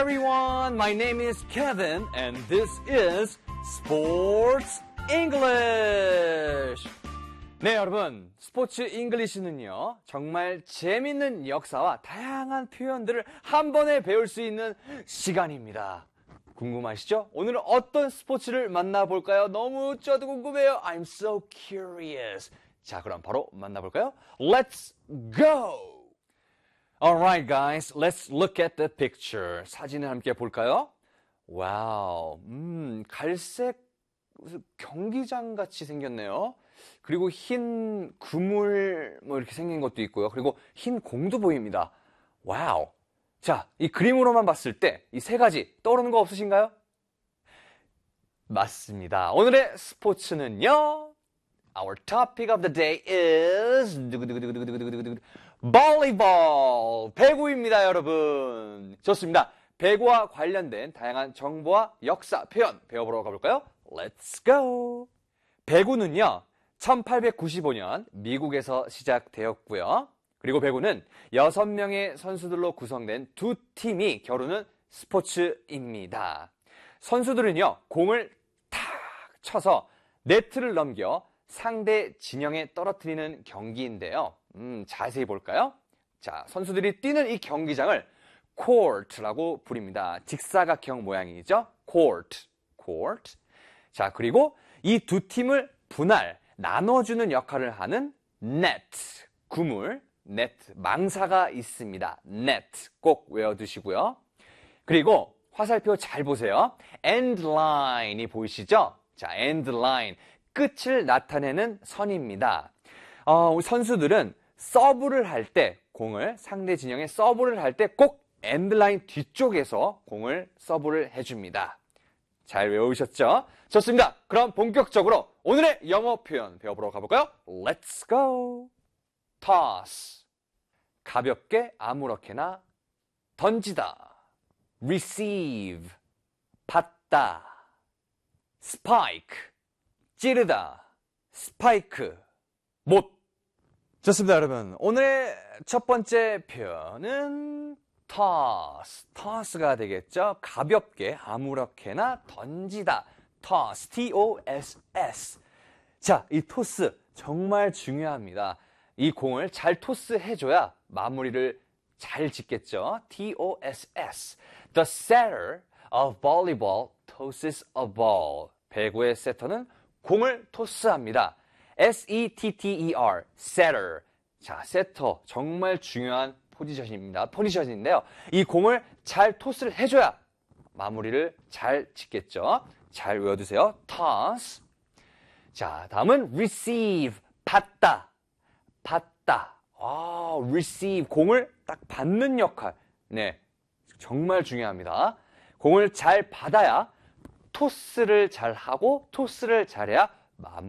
everyone, my name is Kevin and this is Sports English. 네, 여러분, 스포츠 잉글리시는요, 정말 재밌는 역사와 다양한 표현들을 한 번에 배울 수 있는 시간입니다. 궁금하시죠? 오늘은 어떤 스포츠를 만나볼까요? 너무 저도 궁금해요. I'm so curious. 자, 그럼 바로 만나볼까요? Let's go! Alright, guys, let's look at the picture. 사진을 함께 볼까요? 와우, 갈색 경기장 같이 생겼네요. 그리고 흰 그물 뭐 이렇게 생긴 것도 있고요. 그리고 흰 공도 보입니다. 와우. 자, 이 그림으로만 봤을 때 이 세 가지 떠오르는 거 없으신가요? 맞습니다. 오늘의 스포츠는요. Our topic of the day is volleyball. 배구입니다, 여러분. 좋습니다. 배구와 관련된 다양한 정보와 역사, 표현 배워보러 가볼까요? Let's go. 배구는요. 1895년 미국에서 시작되었고요. 그리고 배구는 6명의 선수들로 구성된 두 팀이 겨루는 스포츠입니다. 선수들은요, 공을 탁 쳐서 네트를 넘겨 상대 진영에 떨어뜨리는 경기인데요. 자세히 볼까요? 자, 선수들이 뛰는 이 경기장을 court라고 부릅니다. 직사각형 모양이죠. court. 자, 그리고 이 두 팀을 나눠주는 역할을 하는 net, 그물, net, 망사가 있습니다. net, 꼭 외워두시고요. 그리고 화살표 잘 보세요. end line이 보이시죠? 자, end line, 끝을 나타내는 선입니다. 선수들은 서브를 할 때, 공을 상대 진영에 서브를 할 때 꼭 end line 뒤쪽에서 공을 서브를 해줍니다. 잘 외우셨죠? 좋습니다. 그럼 본격적으로 오늘의 영어 표현 배워보러 가볼까요? Let's go! toss, 가볍게 아무렇게나 던지다. receive, 받다. spike, 찌르다. spike, 못. 좋습니다, 여러분. 오늘의 첫 번째 표현은 toss가 되겠죠. 가볍게 아무렇게나 던지다. toss, T-O-S-S. 자, 이 토스 정말 중요합니다. 이 공을 잘 토스해줘야 마무리를 잘 짓겠죠. T-O-S-S. The setter of volleyball tosses a ball. 배구의 세터는 공을 토스합니다. S-E-T-T-E-R, setter. 자, 세터 정말 중요한 포지션인데요. 이 공을 잘 토스를 해줘야 마무리를 잘 짓겠죠. 잘 외워두세요. toss. 자, 다음은 receive, 받다. receive, 공을 딱 받는 역할. 네, 정말 중요합니다. 공을 잘 받아야 토스를 잘 하고 토스를 잘해야 마무리.